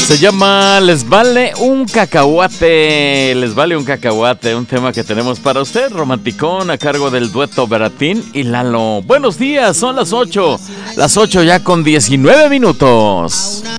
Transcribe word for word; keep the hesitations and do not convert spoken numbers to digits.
Se llama Les Vale un Cacahuate. Les Vale un Cacahuate, un tema que tenemos para usted, romanticón, a cargo del dueto Beratín y Lalo. Buenos días, son las ocho. Las ocho ya con diecinueve minutos.